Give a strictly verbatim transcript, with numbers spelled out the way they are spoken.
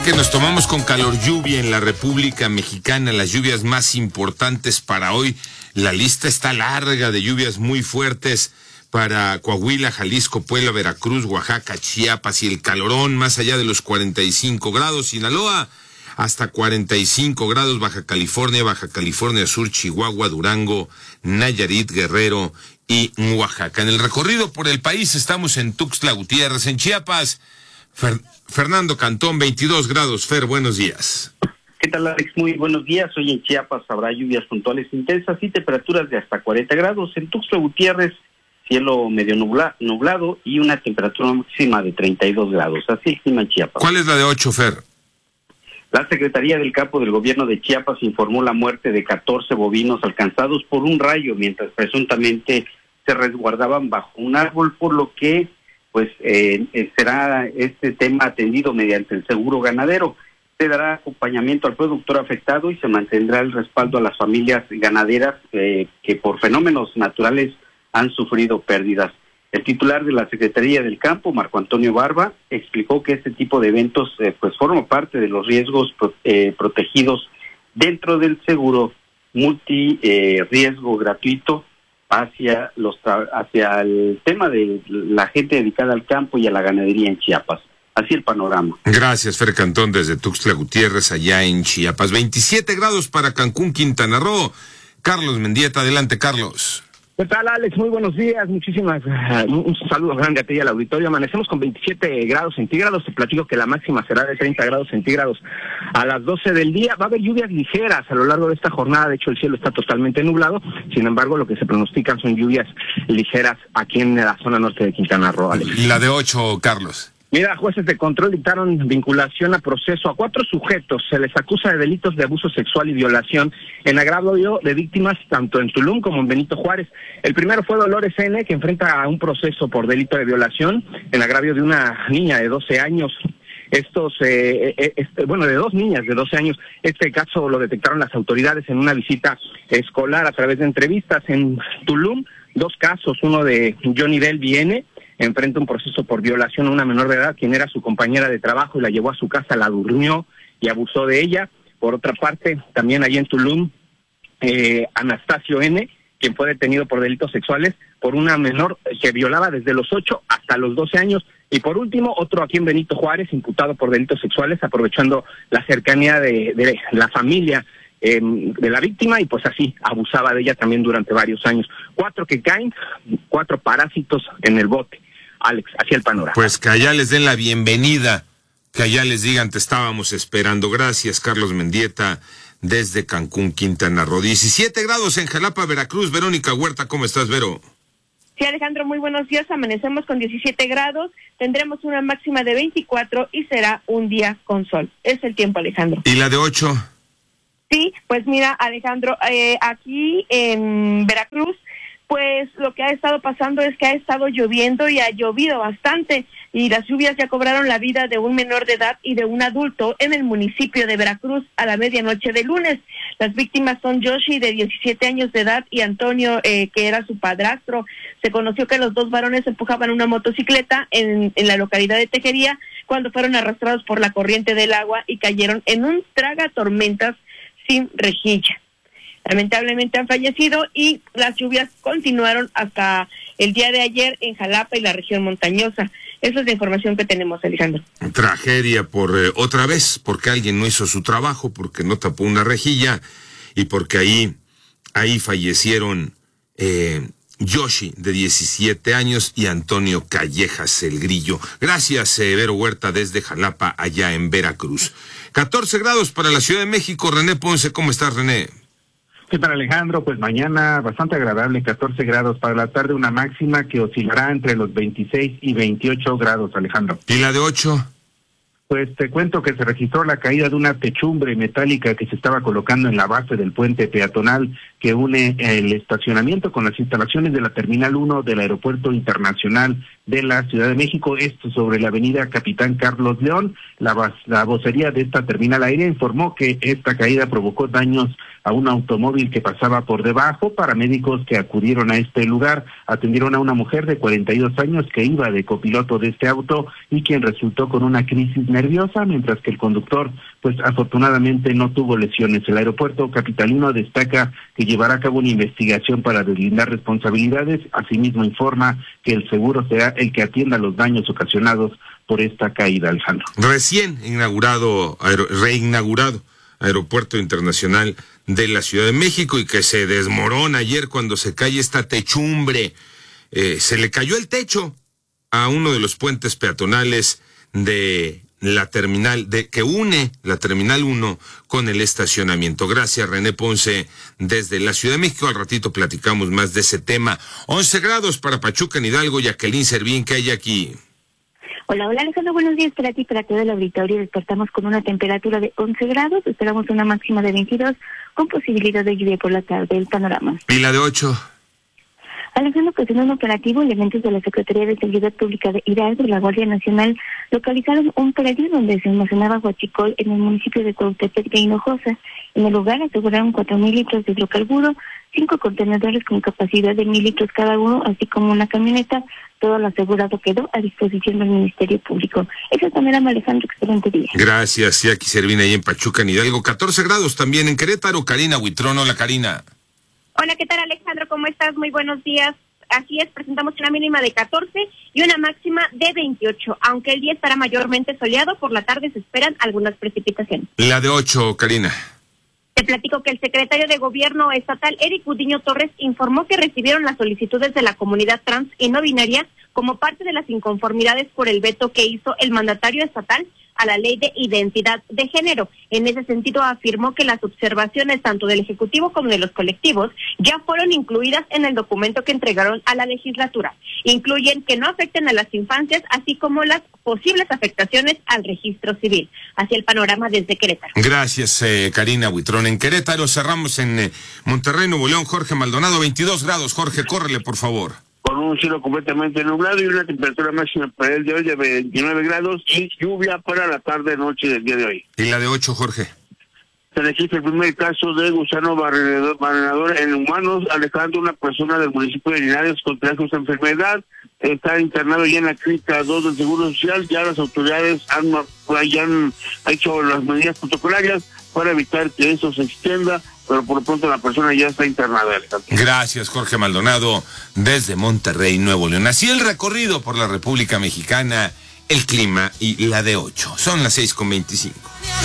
que nos tomamos con calor lluvia en la República Mexicana, las lluvias más importantes para hoy. La lista está larga de lluvias muy fuertes para Coahuila, Jalisco, Puebla, Veracruz, Oaxaca, Chiapas y el calorón más allá de los cuarenta y cinco grados. Sinaloa hasta cuarenta y cinco grados, Baja California, Baja California Sur, Chihuahua, Durango, Nayarit, Guerrero y Oaxaca. En el recorrido por el país estamos en Tuxtla Gutiérrez, en Chiapas. Fer- Fernando Cantón, veintidós grados. Fer, buenos días. ¿Qué tal, Alex? Muy buenos días. Hoy en Chiapas habrá lluvias puntuales intensas y temperaturas de hasta cuarenta grados. En Tuxtla Gutiérrez, cielo medio nubla, nublado y una temperatura máxima de treinta y dos grados. Así el clima en Chiapas. ¿Cuál es la de ocho, Fer? La Secretaría del Campo del Gobierno de Chiapas informó la muerte de catorce bovinos alcanzados por un rayo mientras presuntamente se resguardaban bajo un árbol, por lo que pues eh, será este tema atendido mediante el seguro ganadero. Se dará acompañamiento al productor afectado y se mantendrá el respaldo a las familias ganaderas eh, que por fenómenos naturales han sufrido pérdidas. El titular de la Secretaría del Campo, Marco Antonio Barba, explicó que este tipo de eventos eh, pues forma parte de los riesgos pro, eh, protegidos dentro del seguro multi eh, riesgo gratuito hacia los hacia el tema de la gente dedicada al campo y a la ganadería en Chiapas. Así el panorama. Gracias, Fer Cantón, desde Tuxtla Gutiérrez, allá en Chiapas. veintisiete grados para Cancún, Quintana Roo. Carlos Mendieta, adelante, Carlos. ¿Qué tal, Alex? Muy buenos días, muchísimas, uh, un saludo grande a ti y al auditorio. Amanecemos con veintisiete grados centígrados, te platico que la máxima será de treinta grados centígrados a las doce del día. Va a haber lluvias ligeras a lo largo de esta jornada, de hecho el cielo está totalmente nublado, sin embargo lo que se pronostican son lluvias ligeras aquí en la zona norte de Quintana Roo, Alex. La de ocho, Carlos. Mira, jueces de control dictaron vinculación a proceso a cuatro sujetos. Se les acusa de delitos de abuso sexual y violación en agravio de víctimas tanto en Tulum como en Benito Juárez. El primero fue Dolores N., que enfrenta a un proceso por delito de violación en agravio de una niña de doce años. Estos, eh, eh, este, bueno, de dos niñas de doce años. Este caso lo detectaron las autoridades en una visita escolar a través de entrevistas. En Tulum, dos casos, uno de Johnny Del Viene, enfrenta un proceso por violación a una menor de edad, quien era su compañera de trabajo y la llevó a su casa, la durmió y abusó de ella. Por otra parte, también allí en Tulum, eh, Anastasio N., quien fue detenido por delitos sexuales por una menor que violaba desde los ocho hasta los doce años. Y por último, otro aquí en Benito Juárez, imputado por delitos sexuales, aprovechando la cercanía de, de la familia eh, de la víctima, y pues así abusaba de ella también durante varios años. Cuatro que caen, cuatro parásitos en el bote. Alex, hacia el panorama. Pues que allá les den la bienvenida, que allá les digan te estábamos esperando. Gracias, Carlos Mendieta, desde Cancún, Quintana Roo. diecisiete grados en Jalapa, Veracruz. Verónica Huerta, ¿cómo estás, Vero? Sí, Alejandro, muy buenos días. Amanecemos con diecisiete grados, tendremos una máxima de veinticuatro y será un día con sol. Es el tiempo, Alejandro. ¿Y la de ocho? Sí, pues mira, Alejandro, eh, aquí en Veracruz, pues lo que ha estado pasando es que ha estado lloviendo y ha llovido bastante, y las lluvias ya cobraron la vida de un menor de edad y de un adulto en el municipio de Veracruz a la medianoche de lunes. Las víctimas son Yoshi, de diecisiete años de edad, y Antonio, eh, que era su padrastro. Se conoció que los dos varones empujaban una motocicleta en, en la localidad de Tejería cuando fueron arrastrados por la corriente del agua y cayeron en un tragatormentas sin rejilla. Lamentablemente han fallecido y las lluvias continuaron hasta el día de ayer en Jalapa y la región montañosa. Esa es la información que tenemos, Alejandro. Tragedia por eh, otra vez, porque alguien no hizo su trabajo, porque no tapó una rejilla y porque ahí, ahí fallecieron eh, Yoshi, de diecisiete años, y Antonio Callejas, el Grillo. Gracias, eh, Vero Huerta, desde Jalapa, allá en Veracruz. catorce grados para la Ciudad de México. René Ponce, ¿cómo estás, René? ¿Qué tal, Alejandro? Pues mañana bastante agradable, catorce grados. Para la tarde una máxima que oscilará entre los veintiséis y veintiocho grados, Alejandro. ¿Y la de ocho? Pues te cuento que se registró la caída de una techumbre metálica que se estaba colocando en la base del puente peatonal que une el estacionamiento con las instalaciones de la Terminal uno del Aeropuerto Internacional de la Ciudad de México, esto sobre la avenida Capitán Carlos León. La, la vocería de esta terminal aérea informó que esta caída provocó daños a un automóvil que pasaba por debajo. Paramédicos que acudieron a este lugar atendieron a una mujer de cuarenta y dos años que iba de copiloto de este auto y quien resultó con una crisis nerviosa, mientras que el conductor, pues afortunadamente no tuvo lesiones. El aeropuerto capitalino destaca que llevará a cabo una investigación para deslindar responsabilidades. Asimismo informa que el seguro será el que atienda los daños ocasionados por esta caída, Alejandro. Recién inaugurado, aer- reinaugurado Aeropuerto Internacional de la Ciudad de México y que se desmorona ayer cuando se cae esta techumbre. Eh, se le cayó el techo a uno de los puentes peatonales de la terminal, de que une la Terminal uno con el estacionamiento. Gracias, René Ponce, desde la Ciudad de México. Al ratito platicamos más de ese tema. once grados para Pachuca, en Hidalgo. Jacqueline Servín, ¿qué hay aquí? Hola, hola Alejandro, buenos días para ti y para todo el auditorio. Despertamos con una temperatura de once grados, esperamos una máxima de veintidós con posibilidad de lluvia por la tarde. El panorama. ¿Y la de ocho? Alejandro, pues en un operativo, elementos de la Secretaría de Seguridad Pública de Hidalgo y la Guardia Nacional localizaron un predio donde se almacenaba huachicol en el municipio de Cuautepec de Hinojosa. En el lugar aseguraron cuatro mil litros de hidrocarburo, cinco contenedores con capacidad de mil litros cada uno, así como una camioneta. Todo lo asegurado quedó a disposición del Ministerio Público. Eso también era Alejandro, excelente día. Gracias, Jackie Servín, ahí en Pachuca, en Hidalgo. catorce grados también en Querétaro. Karina Huitrón, hola Karina. Hola, ¿qué tal Alejandro? ¿Cómo estás? Muy buenos días. Así es, presentamos una mínima de catorce y una máxima de veintiocho. Aunque el día estará mayormente soleado, por la tarde se esperan algunas precipitaciones. La de ocho, Karina. Te platico que el secretario de Gobierno estatal, Eric Gudiño Torres, informó que recibieron las solicitudes de la comunidad trans y no binaria como parte de las inconformidades por el veto que hizo el mandatario estatal a la ley de identidad de género. En ese sentido, afirmó que las observaciones tanto del Ejecutivo como de los colectivos ya fueron incluidas en el documento que entregaron a la legislatura. Incluyen que no afecten a las infancias, así como las posibles afectaciones al registro civil. Así el panorama desde Querétaro. Gracias, eh, Karina Huitrón. En Querétaro cerramos en eh, Monterrey, Nuevo León. Jorge Maldonado, veintidós grados. Jorge, córrele, por favor. Con un cielo completamente nublado y una temperatura máxima para el de hoy de veintinueve grados y lluvia para la tarde-noche del día de hoy. ¿Y la de ocho, Jorge? Se registra el primer caso de gusano barrenador en humanos, alejando a una persona del municipio de Linares con esta enfermedad. Está internado ya en la clínica dos del Seguro Social. Ya las autoridades han, ya han hecho las medidas protocolarias para evitar que eso se extienda, pero por lo pronto la persona ya está internada, Alejandro. Gracias, Jorge Maldonado, desde Monterrey, Nuevo León. Así el recorrido por la República Mexicana, el clima y la de ocho. Son las seis con veinticinco.